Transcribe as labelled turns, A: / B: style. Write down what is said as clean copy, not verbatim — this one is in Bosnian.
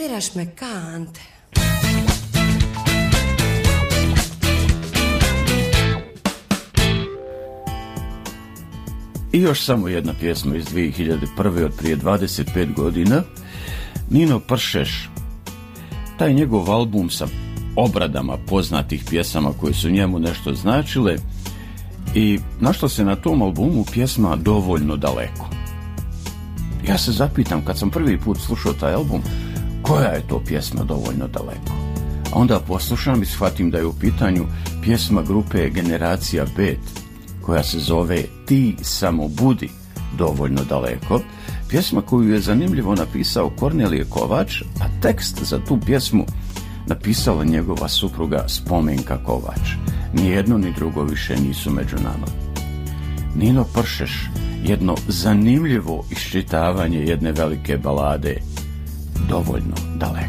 A: Nerviraš me ka Ante.
B: I još samo jedna pjesma iz 2001. od prije 25 godina. Nino Pršeš. Taj njegov album sa obradama poznatih pjesama koje su njemu nešto značile i našla se na tom albumu pjesma Dovoljno daleko. Ja se zapitam, kad sam prvi put slušao taj album, koja je to pjesma Dovoljno daleko? A onda poslušam i shvatim da je u pitanju pjesma grupe Generacija 5, koja se zove Ti samo budi dovoljno daleko. Pjesma koju je zanimljivo napisao Kornelije Kovač, a tekst za tu pjesmu napisala njegova supruga Spomenka Kovač. Nijedno ni drugo više nisu među nama. Nino Pršeš, jedno zanimljivo iščitavanje jedne velike balade Dovoljno daleko.